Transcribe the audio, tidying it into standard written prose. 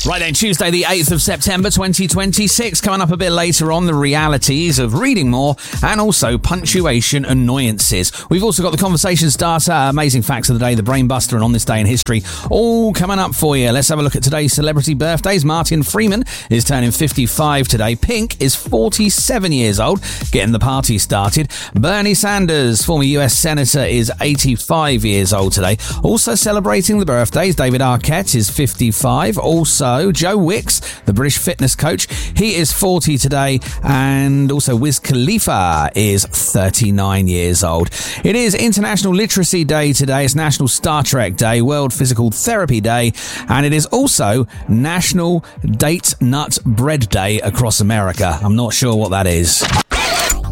Right then, Tuesday the 8th of September 2026. Coming up a bit later on, the realities of reading more and also punctuation annoyances. We've also got the conversation starter, amazing facts of the day, the brain buster, and on this day in history, all coming up for you. Let's have a look at today's celebrity birthdays. Martin Freeman is turning 55 today. Pink is 47 years old, getting the party started. Bernie Sanders, former US Senator, is 85 years old today. Also celebrating the birthdays, David Arquette is 55. Also, Joe Wicks, the British fitness coach, he is 40 today, and also Wiz Khalifa is 39 years old. It is International Literacy Day today, it's National Star Trek Day, World Physical Therapy Day, and it is also National Date Nut Bread Day across America. I'm not sure what that is.